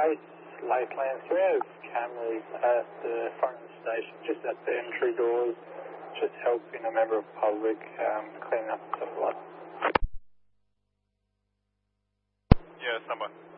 base, Lakelands. We have cameras at the front of the station, just at the entry doors, just helping a member of the public clean up and stuff like that. Yeah, someone.